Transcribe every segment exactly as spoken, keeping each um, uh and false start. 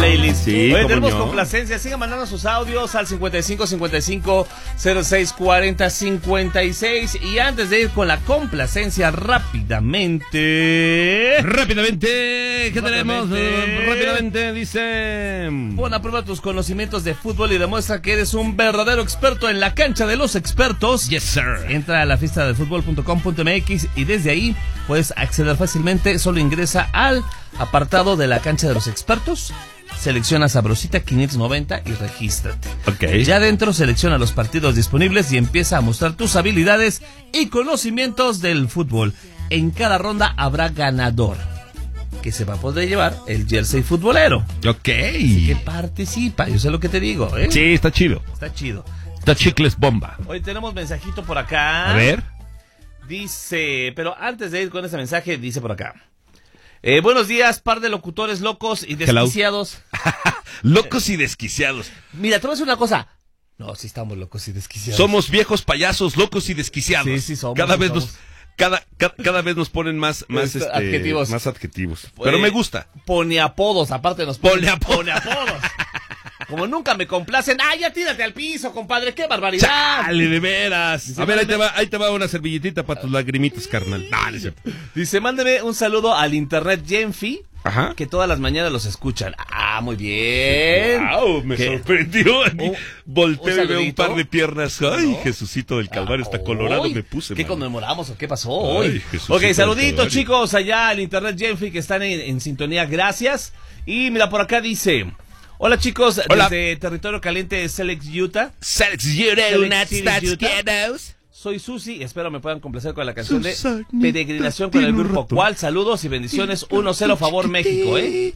playlist. Sí, Oye, tenemos no? complacencia. Sigan mandando sus audios al cincuenta y cinco cincuenta y cinco cero seis cuarenta cincuenta y seis. Y antes de ir con la complacencia, rápidamente. Rápidamente, ¿qué tenemos? Rápidamente. Rápidamente, dice. Pon a prueba tus conocimientos de fútbol y demuestra que eres un verdadero experto en la cancha de los expertos. Yes, sir. Entra a la fiesta del fútbol punto com punto m x y desde ahí puedes acceder fácilmente. Solo ingresa al apartado de la cancha de los expertos, selecciona Sabrosita quinientos noventa y regístrate. Ok. Ya dentro selecciona los partidos disponibles y empieza a mostrar tus habilidades y conocimientos del fútbol. En cada ronda habrá ganador que se va a poder llevar el jersey futbolero. Ok. Así que participa, yo sé lo que te digo, ¿eh? Sí, está chido. Está chido. Está chicles bomba. Hoy tenemos mensajito por acá. A ver. Dice, pero antes de ir con ese mensaje, dice por acá. Eh, buenos días, par de locutores locos y desquiciados. Locos y desquiciados. Mira, te voy a decir una cosa. No, sí estamos locos y desquiciados. Somos viejos payasos, locos y desquiciados. Sí, sí somos. Cada sí vez somos. nos, cada, cada, cada vez nos ponen más, más, Este, este, adjetivos. más adjetivos. Pero Eh, me gusta. Pone apodos, aparte nos ponen. Pone apodos. Pone apodos. Como nunca me complacen. ¡Ah, ya tírate al piso, compadre! ¡Qué barbaridad! ¡Chale, de veras! Dice, A ver, ahí te, mándame- va, ahí te va una servilletita para tus lagrimitas, carnal. No, no es cierto. Dice, mándeme un saludo al internet Genfi, Ajá. que todas las mañanas los escuchan. ¡Ah, muy bien! ¡Wow! Me ¿Qué? sorprendió. Un- Volteo un y veo un saludito. par de piernas. ¡Ay, ¿No? Jesucito del Calvario! Está colorado, Hoy, me puse. ¿Qué mano. conmemoramos o qué pasó Ay, hoy? Jesucito Ok, del saludito Calvario. chicos, allá al internet Genfi que están en, en sintonía, gracias. Y mira, por acá dice, hola chicos, Hola. desde Territorio Caliente, Select, Utah. Sex you do Select not City, touch Utah. kiddos. Soy Susi, espero me puedan complacer con la canción de Susanita Peregrinación con el tiene un grupo ratón. Cual. Saludos y bendiciones, uno cero favor México, ¿eh?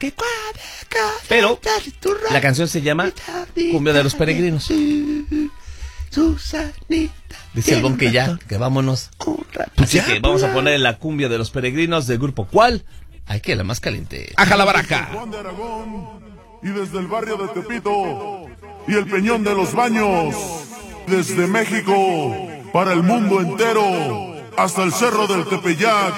Pero la canción se llama Cumbia de los Peregrinos. Dice el Bon que ya, que vámonos. Así que vamos a poner la Cumbia de los Peregrinos del grupo Cual. Ay, que la más caliente. ¡Aja la baraja! Juan de Aragón y desde el barrio de Tepito y el Peñón de los Baños, desde México para el mundo entero hasta el Cerro del Tepeyac.